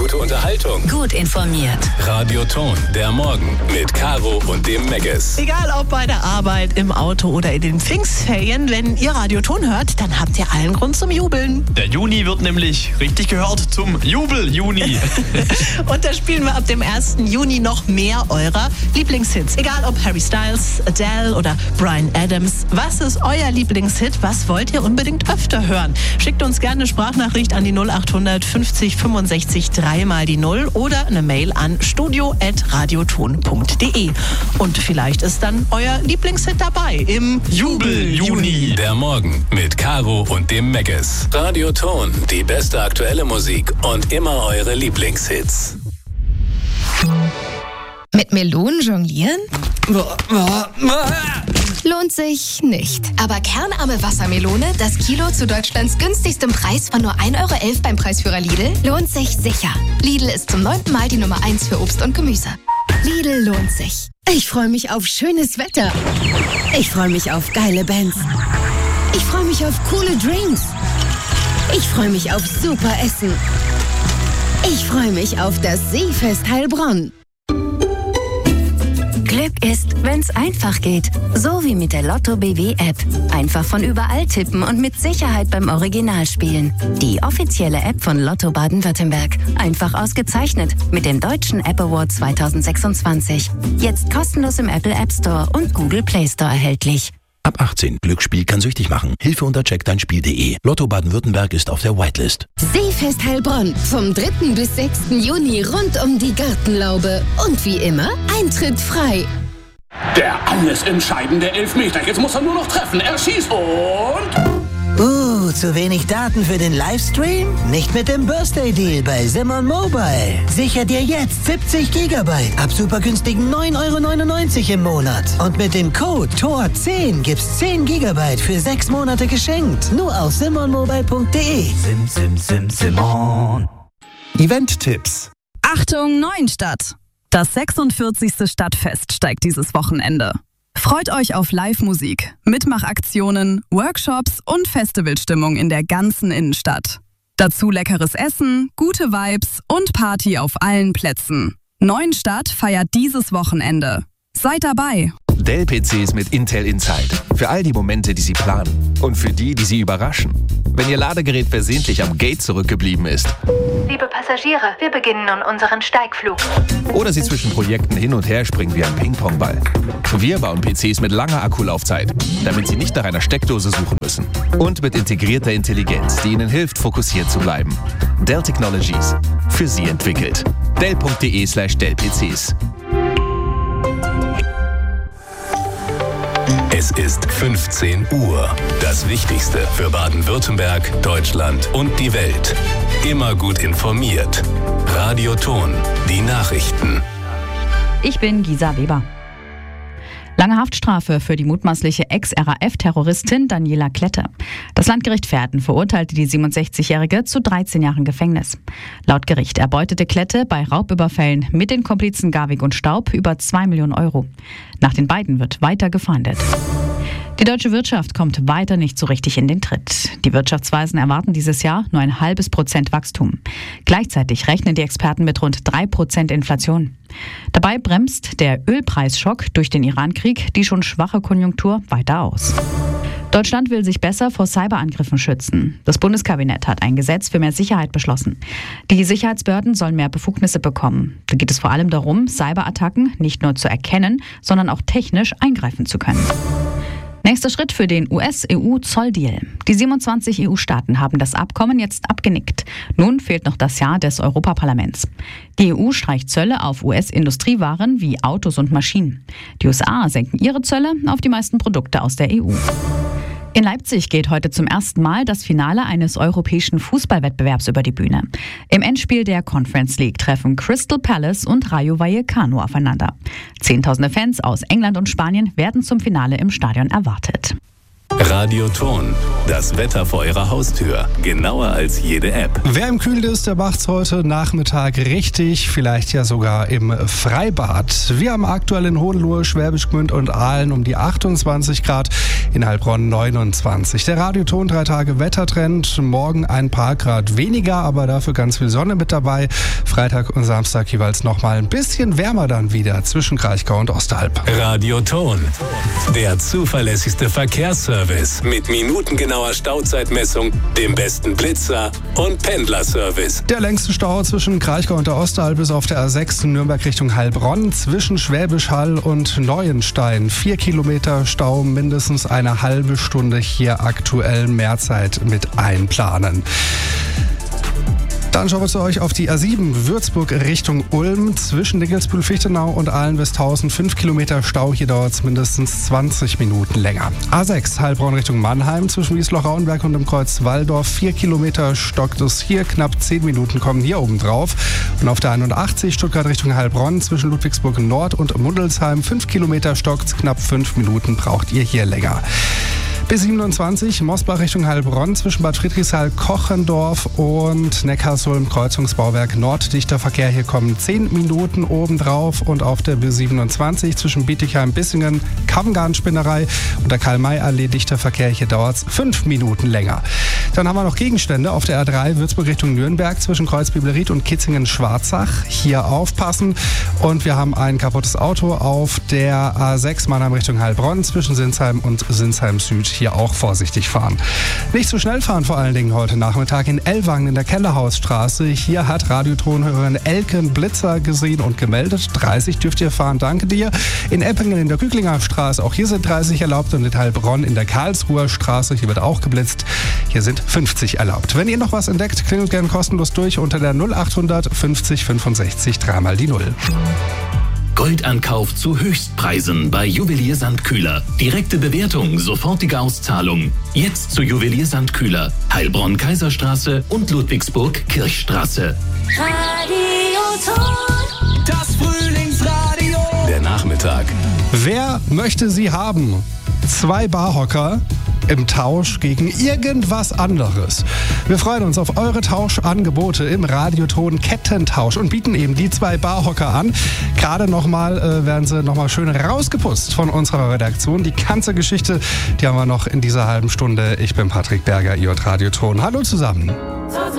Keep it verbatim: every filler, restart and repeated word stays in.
Gute Unterhaltung. Gut informiert. Radio Ton, der Morgen mit Caro und dem Megges. Egal ob bei der Arbeit, im Auto oder in den Pfingstferien, wenn ihr Radio Ton hört, dann habt ihr allen Grund zum Jubeln. Der Juni wird nämlich richtig gehört zum Jubel-Juni. Und da spielen wir ab dem ersten Juni noch mehr eurer Lieblingshits. Egal ob Harry Styles, Adele oder Bryan Adams. Was ist euer Lieblingshit? Was wollt ihr unbedingt öfter hören? Schickt uns gerne eine Sprachnachricht an die null acht hundert fünfzig fünfundsechzig drei mal die null oder eine Mail an studio at radioton punkt de. Und vielleicht ist dann euer Lieblingshit dabei im Jubel-Juni. Der Morgen mit Caro und dem Megges. Radio Ton, die beste aktuelle Musik und immer eure Lieblingshits. Mit Melonen jonglieren? Lohnt sich nicht. Aber kernarme Wassermelone, das Kilo zu Deutschlands günstigstem Preis von nur ein Euro elf beim Preisführer Lidl, lohnt sich sicher. Lidl ist zum neunten Mal die Nummer eins für Obst und Gemüse. Lidl lohnt sich. Ich freue mich auf schönes Wetter. Ich freue mich auf geile Bands. Ich freue mich auf coole Drinks. Ich freue mich auf super Essen. Ich freue mich auf das Seefest Heilbronn. Glück ist, wenn's einfach geht. So wie mit der Lotto B W App. Einfach von überall tippen und mit Sicherheit beim Original spielen. Die offizielle App von Lotto Baden-Württemberg. Einfach ausgezeichnet mit dem Deutschen App Award zwanzig sechsundzwanzig. Jetzt kostenlos im Apple App Store und Google Play Store erhältlich. Ab achtzehn. Glücksspiel kann süchtig machen. Hilfe unter check dein spiel punkt de. Lotto Baden-Württemberg ist auf der Whitelist. Seefest Heilbronn. Vom dritten bis sechsten Juni rund um die Gartenlaube. Und wie immer, Eintritt frei. Der alles entscheidende Elfmeter. Jetzt muss er nur noch treffen. Er schießt und... Uh, zu wenig Daten für den Livestream? Nicht mit dem Birthday Deal bei Simon Mobile. Sicher dir jetzt siebzig Gigabyte ab super günstigen neun Euro neunundneunzig im Monat. Und mit dem Code T O R zehn gibt's zehn Gigabyte für sechs Monate geschenkt. Nur auf simon mobile punkt de. Sim, sim, sim, Simon. Event-Tipps. Achtung, Neuenstadt! Das sechsundvierzigste Stadtfest steigt dieses Wochenende. Freut euch auf Live-Musik, Mitmachaktionen, Workshops und Festivalstimmung in der ganzen Innenstadt. Dazu leckeres Essen, gute Vibes und Party auf allen Plätzen. Neuenstadt feiert dieses Wochenende. Seid dabei! Dell-P Cs mit Intel Inside. Für all die Momente, die Sie planen. Und für die, die Sie überraschen. Wenn Ihr Ladegerät versehentlich am Gate zurückgeblieben ist. Liebe Passagiere, wir beginnen nun unseren Steigflug. Oder Sie zwischen Projekten hin und her springen wie ein Ping-Pong-Ball. Wir bauen P Cs mit langer Akkulaufzeit, damit Sie nicht nach einer Steckdose suchen müssen. Und mit integrierter Intelligenz, die Ihnen hilft, fokussiert zu bleiben. Dell Technologies. Für Sie entwickelt. dell punkt de slash Dell P Cs. Es ist fünfzehn Uhr. Das Wichtigste für Baden-Württemberg, Deutschland und die Welt. Immer gut informiert. Radio Ton, die Nachrichten. Ich bin Gisa Weber. Lange Haftstrafe für die mutmaßliche Ex-R A F-Terroristin Daniela Klette. Das Landgericht Verden verurteilte die siebenundsechzigjährige zu dreizehn Jahren Gefängnis. Laut Gericht erbeutete Klette bei Raubüberfällen mit den Komplizen Garwig und Staub über zwei Millionen Euro. Nach den beiden wird weiter gefahndet. Die deutsche Wirtschaft kommt weiter nicht so richtig in den Tritt. Die Wirtschaftsweisen erwarten dieses Jahr nur ein halbes Prozent Wachstum. Gleichzeitig rechnen die Experten mit rund drei Prozent Inflation. Dabei bremst der Ölpreisschock durch den Irankrieg die schon schwache Konjunktur weiter aus. Deutschland will sich besser vor Cyberangriffen schützen. Das Bundeskabinett hat ein Gesetz für mehr Sicherheit beschlossen. Die Sicherheitsbehörden sollen mehr Befugnisse bekommen. Da geht es vor allem darum, Cyberattacken nicht nur zu erkennen, sondern auch technisch eingreifen zu können. Nächster Schritt für den U S-E U-Zolldeal. Die siebenundzwanzig E U-Staaten haben das Abkommen jetzt abgenickt. Nun fehlt noch das Ja des Europaparlaments. Die E U streicht Zölle auf U S-Industriewaren wie Autos und Maschinen. Die U S A senken ihre Zölle auf die meisten Produkte aus der E U. In Leipzig geht heute zum ersten Mal das Finale eines europäischen Fußballwettbewerbs über die Bühne. Im Endspiel der Conference League treffen Crystal Palace und Rayo Vallecano aufeinander. Zehntausende Fans aus England und Spanien werden zum Finale im Stadion erwartet. Radioton, das Wetter vor Ihrer Haustür. Genauer als jede App. Wer im Kühl ist, der macht's heute Nachmittag richtig. Vielleicht ja sogar im Freibad. Wir haben aktuell in Hohenlohe, Schwäbisch Gmünd und Aalen um die achtundzwanzig Grad. In Heilbronn neunundzwanzig. Der Radioton, drei Tage Wettertrend. Morgen ein paar Grad weniger, aber dafür ganz viel Sonne mit dabei. Freitag und Samstag jeweils nochmal ein bisschen wärmer dann wieder zwischen Kraichgau und Osterhalb. Radioton, der zuverlässigste Verkehrsservice mit minutengenauer Stauzeitmessung, dem besten Blitzer und Pendlerservice. Der längste Stau zwischen Kraichgau und der Osterhalb ist auf der A sechs in Nürnberg Richtung Heilbronn zwischen Schwäbisch Hall und Neuenstein. Vier Kilometer Stau, mindestens eine halbe Stunde hier aktuell Mehrzeit mit einplanen. Dann schauen wir zu euch auf die A sieben Würzburg Richtung Ulm zwischen Dinkelsbühl-Fichtenau und Ahlen-Westhausen. Fünf Kilometer Stau, hier dauert es mindestens zwanzig Minuten länger. A sechs Heilbronn Richtung Mannheim zwischen Wiesloch-Rauenberg und dem Kreuz Walldorf. Vier Kilometer stockt es hier, knapp zehn Minuten kommen hier oben drauf. Und auf der einundachtzig Stuttgart Richtung Heilbronn zwischen Ludwigsburg Nord und Mundelsheim. Fünf Kilometer stockt es, knapp fünf Minuten braucht ihr hier länger. B siebenundzwanzig, Mosbach Richtung Heilbronn zwischen Bad Friedrichshall, Kochendorf und Neckarsulm, Kreuzungsbauwerk Nord. Dichter Verkehr, hier kommen zehn Minuten obendrauf. Und auf der B siebenundzwanzig zwischen Bietigheim, Bissingen, Kammgarnspinnerei und der Karl-May-Allee, dichter Verkehr, hier dauert es fünf Minuten länger. Dann haben wir noch Gegenstände auf der R drei Würzburg Richtung Nürnberg zwischen Kreuzbibelried und Kitzingen-Schwarzach. Hier aufpassen. Und wir haben ein kaputtes Auto auf der A sechs Mannheim Richtung Heilbronn zwischen Sinsheim und Sinsheim Süd. Hier auch vorsichtig fahren. Nicht zu schnell fahren vor allen Dingen heute Nachmittag in Ellwangen in der Kellerhausstraße. Hier hat Radiotonhörerin Elken Blitzer gesehen und gemeldet. dreißig dürft ihr fahren, danke dir. In Eppingen in der Küglinger Straße, auch hier sind dreißig erlaubt. Und in Heilbronn in der Karlsruher Straße, hier wird auch geblitzt. Hier sind fünfzig erlaubt. Wenn ihr noch was entdeckt, klingelt gerne kostenlos durch unter der null achthundert fünfzig fünfundsechzig dreimal die Null. Goldankauf zu Höchstpreisen bei Juwelier Sandkühler. Direkte Bewertung, sofortige Auszahlung. Jetzt zu Juwelier Sandkühler. Heilbronn Kaiserstraße und Ludwigsburg Kirchstraße. Radioton, das Frühlingsradio. Der Nachmittag. Wer möchte sie haben? Zwei Barhocker im Tausch gegen irgendwas anderes. Wir freuen uns auf eure Tauschangebote im Radioton Kettentausch und bieten eben die zwei Barhocker an. Gerade nochmal äh, werden sie nochmal schön rausgeputzt von unserer Redaktion. Die ganze Geschichte, die haben wir noch in dieser halben Stunde. Ich bin Patrick Berger, ihr hört Radioton. Hallo zusammen.